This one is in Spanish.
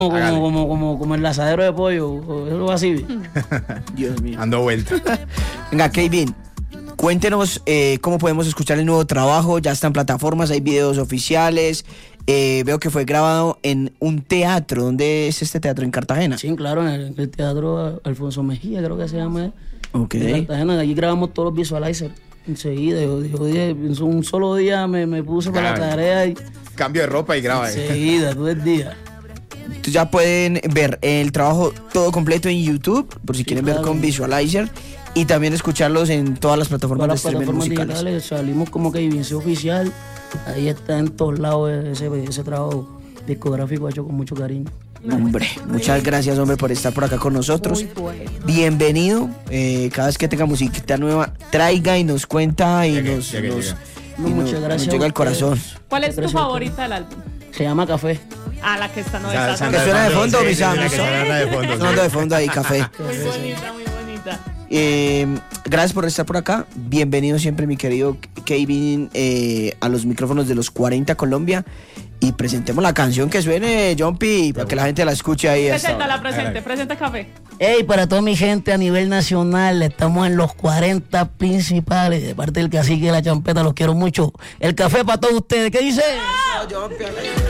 Como el asadero de pollo, o algo así. Dios mío. Ando vuelta. Venga, Kevin, cuéntenos cómo podemos escuchar el nuevo trabajo. Ya están plataformas, hay videos oficiales. Veo que fue grabado en un teatro. ¿Dónde es este teatro? ¿En Cartagena? Sí, claro, en el teatro Alfonso Mejía, creo que se llama. Ok. En Cartagena, allí grabamos todos los visualizers. Enseguida, yo dije, en un solo día me puse para la tarea y Cambio de ropa y graba. enseguida, todo el día. Entonces ya pueden ver el trabajo todo completo en YouTube, por si quieren ver claro. con Visualizer, y también escucharlos en todas las plataformas Todas las de streaming plataformas musicales. digitales, salimos como que Vinci Oficial, ahí está en todos lados ese trabajo discográfico hecho con mucho cariño. Hombre, muchas gracias, hombre, por estar por acá con nosotros. Bienvenido. Cada vez que tenga musiquita nueva, traiga y nos cuenta y nos Muchas gracias. llega al corazón. ¿Cuál es tu Gracias. favorita del álbum? Se llama Café. Ah, la que está no O sea, está. Que suena de fondo, sí, mis sí, la amigos. que suena de fondo, sí. Sonando de fondo ahí, café. Muy bonita, muy bonita. Gracias por estar por acá. Bienvenido siempre, mi querido Kevin, a los micrófonos de los 40 Colombia. Y presentemos la canción que suene, Jumpy, para que la gente la escuche ahí. Preséntala, presenta Café. Hey, para toda mi gente a nivel nacional, estamos en los 40 principales. De parte del cacique de la champeta, los quiero mucho. El café para todos ustedes. ¿Qué dice?